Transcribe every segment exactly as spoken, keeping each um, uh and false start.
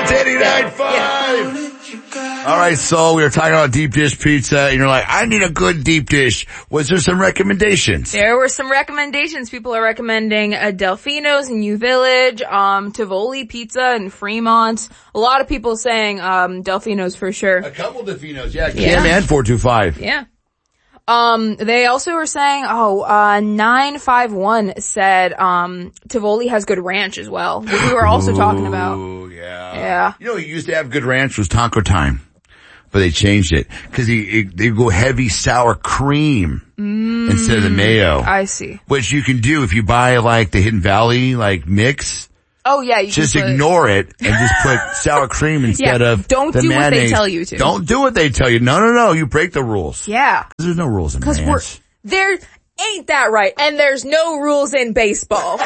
Dance eighty-nine point five. All right, so we were talking about deep dish pizza, and you're like, I need a good deep dish. Was there some recommendations? There were some recommendations. People are recommending uh, Delfino's in New Village, um, Tivoli Pizza in Fremont. A lot of people saying um Delfino's for sure. A couple Delfino's, yeah. Kim Yeah. and four two five. Yeah. Um, they also were saying, oh, uh, nine five one said, um, Tivoli has good ranch as well, which we were also talking about. Oh, yeah. Yeah. You know, he used to have good ranch was Taco Time, but they changed it because he, they go heavy sour cream Mm, instead of the mayo. I see. Which you can do if you buy like the Hidden Valley, like mix. Oh yeah, you Just can put, ignore it and just put sour cream instead Yeah, of don't the do what they mayonnaise. tell you to. Don't do what they tell you. No, no, no. You break the rules. Yeah. There's no rules in Cause we're, ranch. there ain't that right. And there's no rules in baseball.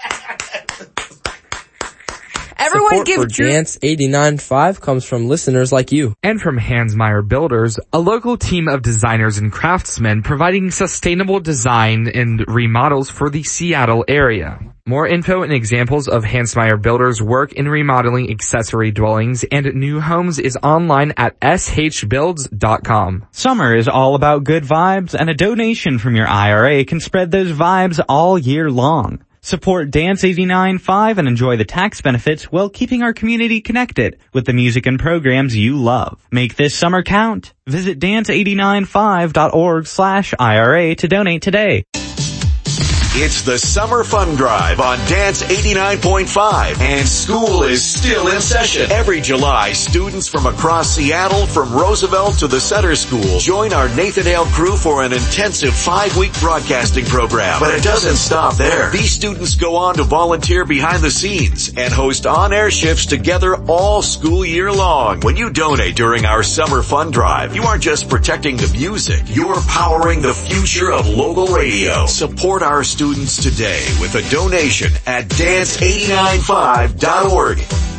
Everyone Support give for Drew- Dance eighty-nine point five comes from listeners like you. And from Hansmeier Builders, a local team of designers and craftsmen providing sustainable design and remodels for the Seattle area. More info and examples of Hansmeier Builders' work in remodeling accessory dwellings and new homes is online at s h builds dot com. Summer is all about good vibes, and a donation from your I R A can spread those vibes all year long. Support Dance eighty-nine point five and enjoy the tax benefits while keeping our community connected with the music and programs you love. Make this summer count. Visit dance eight nine five dot org slash I R A to donate today. It's the Summer Fun Drive on Dance eighty-nine point five, and school is still in session. Every July, students from across Seattle, from Roosevelt to the Center School, join our Nathan Hale crew for an intensive five-week broadcasting program. But it doesn't stop there. These students go on to volunteer behind the scenes and host on-air shifts together all school year long. When you donate during our Summer Fun Drive, you aren't just protecting the music, you're powering the future of local radio. Support our students today with a donation at dance eight nine five dot org.